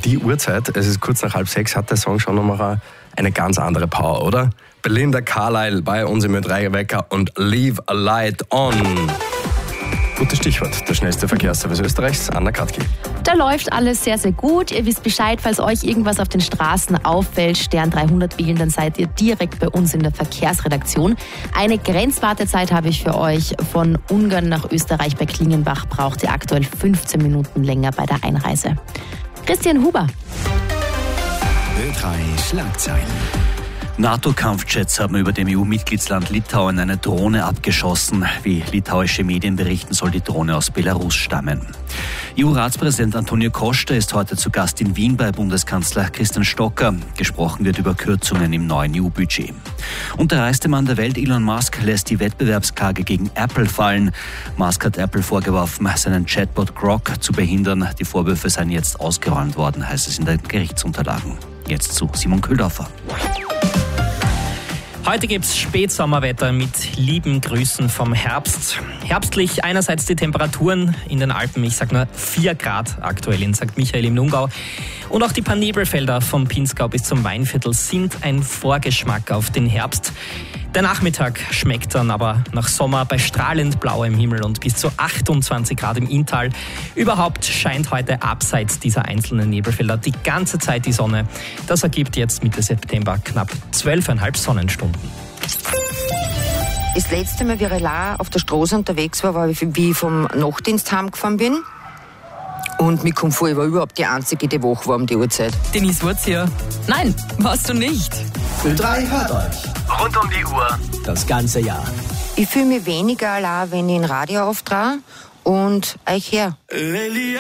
die Uhrzeit, es ist kurz nach 5:30, hat der Song schon nochmal eine ganz andere Power, oder? Belinda Carlisle bei uns im Ö3 Wecker und Leave a Light On. Gutes Stichwort, der schnellste Verkehrsservice Österreichs, Anna Katki. Da läuft alles sehr, sehr gut. Ihr wisst Bescheid, falls euch irgendwas auf den Straßen auffällt, Stern 300 wählen, dann seid ihr direkt bei uns in der Verkehrsredaktion. Eine Grenzwartezeit habe ich für euch. Von Ungarn nach Österreich bei Klingenbach braucht ihr aktuell 15 Minuten länger bei der Einreise. Christian Huber. Ö3 Schlagzeilen. NATO-Kampfjets haben über dem EU-Mitgliedsland Litauen eine Drohne abgeschossen. Wie litauische Medien berichten, soll die Drohne aus Belarus stammen. EU-Ratspräsident Antonio Costa ist heute zu Gast in Wien bei Bundeskanzler Christian Stocker. Gesprochen wird über Kürzungen im neuen EU-Budget. Und der reichste Mann der Welt, Elon Musk, lässt die Wettbewerbsklage gegen Apple fallen. Musk hat Apple vorgeworfen, seinen Chatbot Grok zu behindern. Die Vorwürfe seien jetzt ausgeräumt worden, heißt es in den Gerichtsunterlagen. Jetzt zu Simon Köhldorfer. Heute gibt's Spätsommerwetter mit lieben Grüßen vom Herbst. Herbstlich einerseits die Temperaturen in den Alpen, ich sag nur 4 Grad aktuell in St. Michael im Lungau. Und auch die paar Nebelfelder vom Pinzgau bis zum Weinviertel sind ein Vorgeschmack auf den Herbst. Der Nachmittag schmeckt dann aber nach Sommer bei strahlend blauem Himmel und bis zu 28 Grad im Inntal. Überhaupt scheint heute abseits dieser einzelnen Nebelfelder die ganze Zeit die Sonne. Das ergibt jetzt Mitte September knapp 12,5 Sonnenstunden. Das letzte Mal, wie ich allein auf der Straße unterwegs war, wie ich vom Nachtdienst heimgefahren bin. Und mir kommt vor, ich war überhaupt die Einzige, die wach war um die Uhrzeit. Denise Wurzier. Nein, warst du nicht. Ö3 hört euch. Rund um die Uhr. Das ganze Jahr. Ich fühle mich weniger allein, wenn ich ein Radio auftrage und euch her.